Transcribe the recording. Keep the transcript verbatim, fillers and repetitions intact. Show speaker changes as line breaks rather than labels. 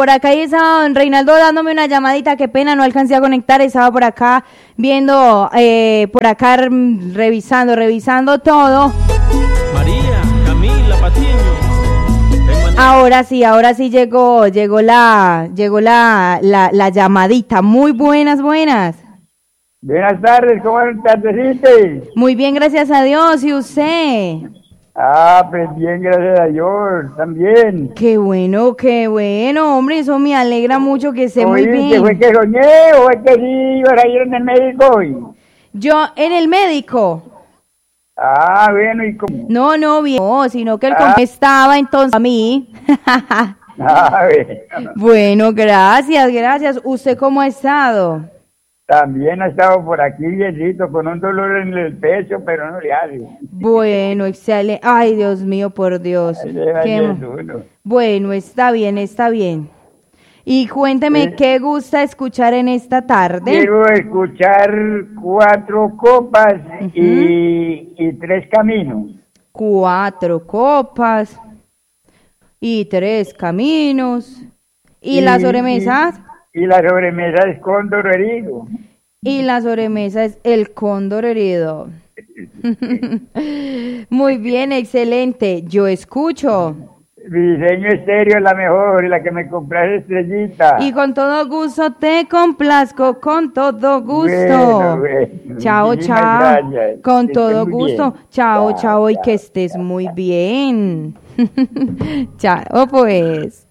Por acá y estaba don Reinaldo dándome una llamadita, qué pena, no alcancé a conectar, estaba por acá viendo, eh, por acá mm, revisando, revisando todo.
María, Camila, Patiño.
Ahora sí, ahora sí llegó, llegó la, llegó la, la, la llamadita. Muy buenas, buenas.
Buenas tardes, ¿cómo estás?
Muy bien, gracias a Dios, ¿y usted?
Ah, pues bien, gracias a Dios, también.
Qué bueno, qué bueno, hombre, eso me alegra mucho que esté muy
Oye, ¿qué
bien.
fue que soñé o fue que sí ibas a ir en el médico hoy?
Yo, en el médico.
Ah, bueno, ¿y cómo?
No, no, bien, no, sino que el
Ah.
compa estaba entonces a mí.
Ah, bueno.
Bueno, gracias, gracias. ¿Usted cómo ha estado?
También ha estado por aquí viejito con un dolor en el pecho, pero no le hace.
Bueno, excelente. Ay, Dios mío, por Dios.
Ahí le va
Qué
yendo
mo-
uno.
Bueno, está bien, está bien. Y cuénteme,
Sí.
¿qué gusta escuchar en esta tarde?
Quiero escuchar cuatro copas y, y tres caminos.
Cuatro copas y tres caminos. ¿Y, la sobremesa?
Y, y la sobremesa es cóndor herido.
Y la sobremesa es el cóndor herido. Muy bien, excelente. Yo escucho.
Mi diseño estéreo es la mejor, la que me compras estrellita.
Y con todo gusto te complazco, con todo gusto.
Bueno, bueno,
Chao,
muchísimas
chao.
gracias.
Con
Que
todo
estés muy
gusto.
bien.
Chao,
Chao,
chao, y
chao.
que estés muy bien. Chao, pues.